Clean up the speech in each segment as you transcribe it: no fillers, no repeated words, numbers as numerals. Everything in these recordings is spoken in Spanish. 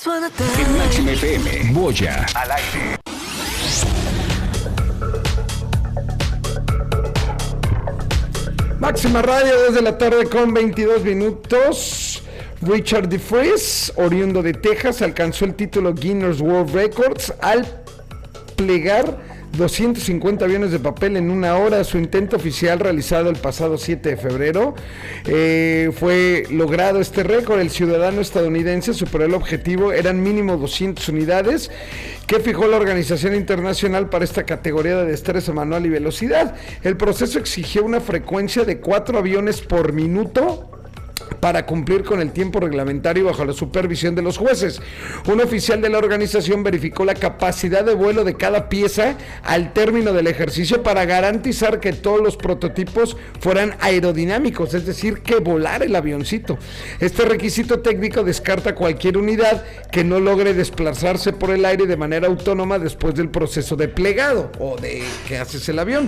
En Máxima FM, Boya, al aire. Máxima Radio, desde la tarde con 22 minutos. Richard DeFries, oriundo de Texas, alcanzó el título Guinness World Records al plegar 250 aviones de papel en una hora. Su intento oficial realizado el pasado 7 de febrero fue logrado este récord. El ciudadano estadounidense superó el objetivo, eran mínimo 200 unidades que fijó la Organización Internacional para esta categoría de destreza manual y velocidad. El proceso exigió una frecuencia de 4 aviones por minuto para cumplir con el tiempo reglamentario bajo la supervisión de los jueces. Un oficial de la organización verificó la capacidad de vuelo de cada pieza al término del ejercicio para garantizar que todos los prototipos fueran aerodinámicos, es decir, que volara el avioncito. Este requisito técnico descarta cualquier unidad que no logre desplazarse por el aire de manera autónoma después del proceso de plegado o de que haces el avión.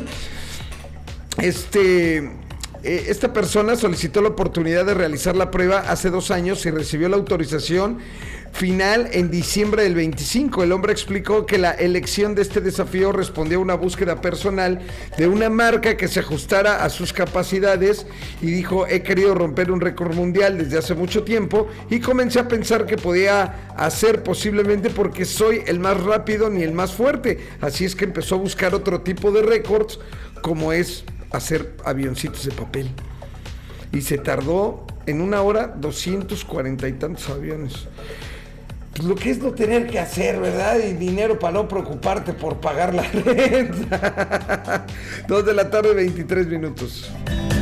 Esta persona solicitó la oportunidad de realizar la prueba hace 2 años y recibió la autorización final en diciembre del 25. El hombre explicó que la elección de este desafío respondió a una búsqueda personal de una marca que se ajustara a sus capacidades y dijo: he querido romper un récord mundial desde hace mucho tiempo y comencé a pensar que podía hacer posiblemente porque soy el más rápido ni el más fuerte. Así es que empezó a buscar otro tipo de récords, como es hacer avioncitos de papel, y se tardó en una hora 240 y tantos aviones. Pues lo que es no tener que hacer, ¿verdad? Y dinero para no preocuparte por pagar la renta. 2 de la tarde, 23 minutos.